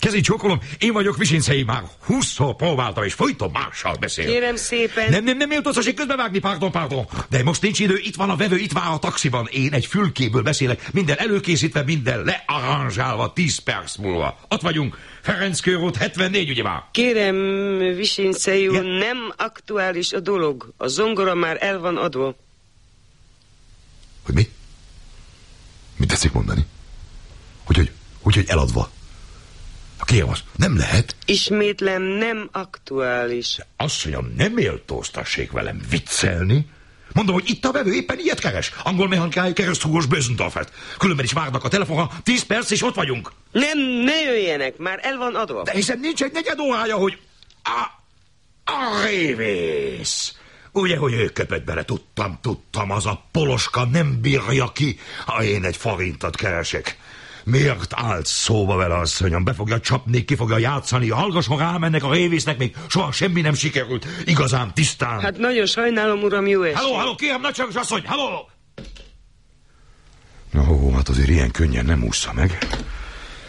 Kezi csókolom, én vagyok Visincei, már 20-szor próbáltam, és folyton mással beszél. Kérem szépen. Nem méltóztasség közbevágni, pardon. De most nincs idő, itt van a vevő, itt vár a taxiban. Én egy fülkéből beszélek, minden előkészítve, minden learranzsálva, 10 perc múlva. Ott vagyunk, Ferenc körút 74, ugye már? Kérem, Visincei úr, nem aktuális a dolog. A zongora már el van adva. Hogy mi? Mit tetszik mondani? Hogy eladva? Kérem azt, nem lehet. Ismétlem, nem aktuális. Asszonyom, nem méltóztassék velem viccelni. Mondom, hogy itt a vevő éppen ilyet keres. Angol mechanikai kereszthúgos Bösendorfet. Különben is várnak a telefonra, 10 perc és ott vagyunk. Nem, ne jöjjenek, már el van adva. De hiszen nincs egy negyed órája, hogy... A révész. Ugye, hogy ő köpött bele, tudtam, az a poloska nem bírja ki, ha én egy forintot keresek. Miért állt szóba vele, asszonyom? Be fogja csapni, ki fogja játszani, hallgasson rám, ennek a révésznek még soha semmi nem sikerült, igazán tisztán. Hát nagyon sajnálom, uram, jó esét. Halló, kérem, nagyságos asszony, halló! No, hát azért ilyen könnyen nem ússza meg.